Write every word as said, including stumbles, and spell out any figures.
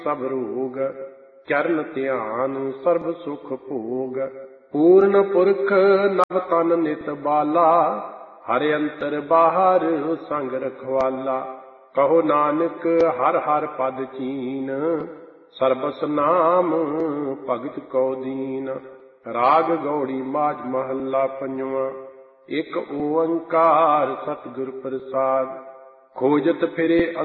ਸਭ ਰੋਗ, ਚਰਨ ਧਿਆਨ ਸਰਬ ਸੁਖ ਭੋਗ। ਪੂਰਨ ਪੁਰਖ ਨਵ ਤਨ ਨਿਤ ਬਾਲਾ, ਹਰਿ ਅੰਤਰ ਬਾਹਰ ਸੰਗ ਰਖਵਾਲਾ। ਕਹੋ ਨਾਨਕ ਹਰ ਹਰ ਪਦ ਚੀਨ, ਸਰਬਸ ਨਾਮ ਭਗਤ ਕੋ ਦੀਨ। ਰਾਗ ਗੌੜੀ ਮਾਝ ਮਹੱਲਾ ਪੰਜਵਾਂ। ਇੱਕ ਓੰਕਾਰ ਸਤਿਗੁਰ ਪ੍ਰਸਾਦ। ਖੋਜਤ ਫਿਰੇ